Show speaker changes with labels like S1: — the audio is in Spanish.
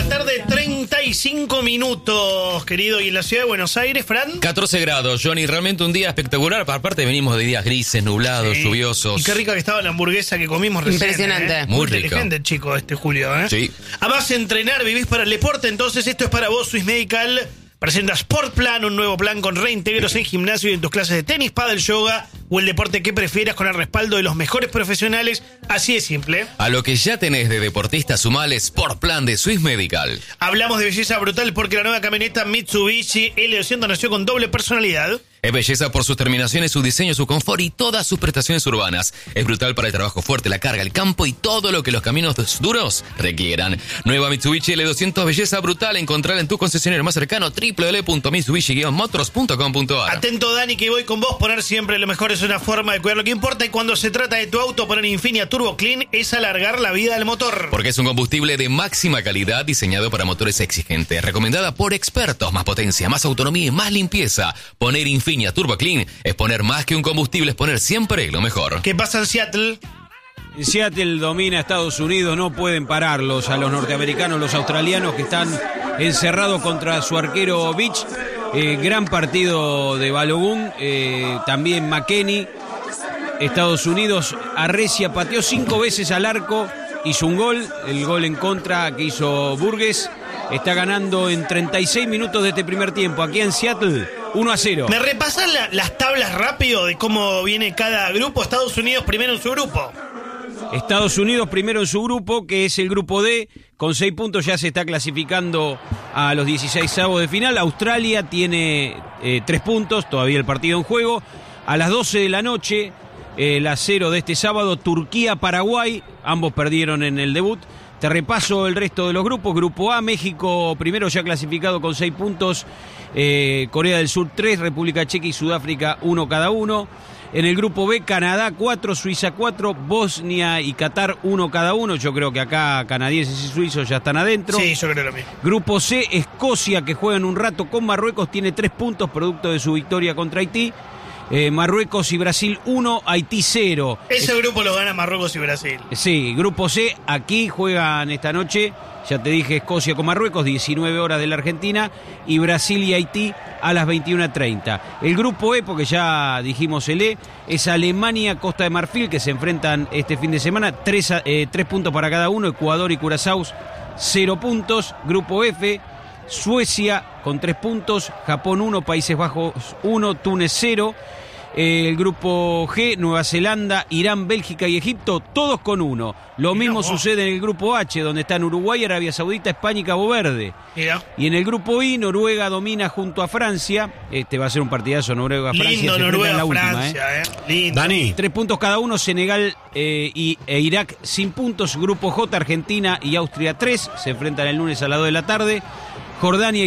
S1: tarde, 35 minutos, querido. Y en la ciudad de Buenos Aires, Fran.
S2: 14 grados, Johnny. Realmente un día espectacular. Aparte venimos de días grises, nublados,
S1: Sí.
S2: lluviosos.
S1: Y qué rica que estaba la hamburguesa que comimos recién.
S3: Impresionante.
S1: Muy
S2: Muy rico.
S1: inteligente, chico, Julio,
S2: Sí.
S1: Además, entrenar, vivís para el deporte, entonces esto es para vos. Swiss Medical presenta Sport Plan, un nuevo plan con reintegros en gimnasio y en tus clases de tenis, pádel, yoga o el deporte que prefieras, con el respaldo de los mejores profesionales. Así de simple.
S2: A lo que ya tenés de deportista, sumale Sport Plan de Swiss Medical.
S1: Hablamos de belleza brutal porque la nueva camioneta Mitsubishi L200 nació con doble personalidad.
S2: Es belleza por sus terminaciones, su diseño, su confort y todas sus prestaciones urbanas. Es brutal para el trabajo fuerte, la carga, el campo y todo lo que los caminos duros requieran. Nueva Mitsubishi L200, belleza brutal. Encontrarla en tu concesionario más cercano, www.mitsubishi-motors.com.ar.
S1: Atento, Dani, que voy con vos. Poner siempre lo mejor es una forma de cuidar lo que importa. Y cuando se trata de tu auto, poner Infinia Turbo Clean es alargar la vida del motor.
S2: Porque es un combustible de máxima calidad diseñado para motores exigentes. Recomendada por expertos. Más potencia, más autonomía y más limpieza. Poner Infinia Turbo Clean es poner más que un combustible, es poner siempre lo mejor.
S1: ¿Qué pasa en Seattle?
S4: En Seattle domina a Estados Unidos, no pueden pararlos a los norteamericanos, los australianos que están encerrados contra su arquero Beach. Gran partido de Balogun, también McKennie. Estados Unidos arrecia, pateó 5 veces al arco, hizo un gol, el gol en contra que hizo Burgess. Está ganando en 36 minutos de este primer tiempo, aquí en Seattle, 1-0.
S1: ¿Me repasan las tablas rápido de cómo viene cada grupo? Estados Unidos primero en su grupo.
S4: Estados Unidos primero en su grupo, que es el grupo D, con 6 puntos ya se está clasificando a los 16avos de final. Australia tiene 3 puntos, todavía el partido en juego. A las 12 de la noche, la 0 de este sábado, Turquía-Paraguay, ambos perdieron en el debut. Te repaso el resto de los grupos. Grupo A, México primero ya clasificado con 6 puntos. Corea del Sur 3, República Checa y Sudáfrica 1 cada uno. En el grupo B, Canadá 4, Suiza 4, Bosnia y Qatar 1 cada uno. Yo creo que acá canadienses y suizos ya están adentro.
S1: Sí, yo creo lo mismo.
S4: Grupo C, Escocia, que juega en un rato con Marruecos, tiene 3 puntos producto de su victoria contra Haití. Marruecos y Brasil 1, Haití 0.
S1: Ese grupo lo gana Marruecos y Brasil.
S4: Sí, Grupo C, aquí juegan esta noche, ya te dije, Escocia con Marruecos, 19 horas de la Argentina, y Brasil y Haití a las 21:30. El Grupo E, porque ya dijimos el E, es Alemania, Costa de Marfil, que se enfrentan este fin de semana, 3 puntos para cada uno, Ecuador y Curazao 0 puntos. Grupo F, Suecia con 3 puntos, Japón 1, Países Bajos 1, Túnez 0. El grupo G, Nueva Zelanda, Irán, Bélgica y Egipto, todos con 1. Lo mismo sucede en el grupo H, donde están Uruguay, Arabia Saudita, España y Cabo Verde.
S1: Mira.
S4: Y en el grupo I, Noruega domina junto a Francia. Este va a ser un partidazo, Noruega-Francia.
S1: Lindo,
S4: se enfrentan en la
S1: Noruega-Francia,
S4: última,
S1: Lindo.
S5: Dani.
S4: 3 puntos cada uno, Senegal e Irak sin puntos. Grupo J, Argentina y Austria 3, se enfrentan el lunes a las 2 de la tarde. Jordania